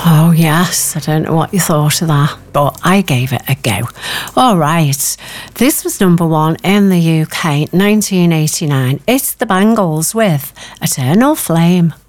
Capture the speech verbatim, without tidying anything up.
Oh, yes. I don't know what you thought of that, but I gave it a go. All right. This was number one in the U K, nineteen eighty-nine. It's the Bangles with Eternal Flame.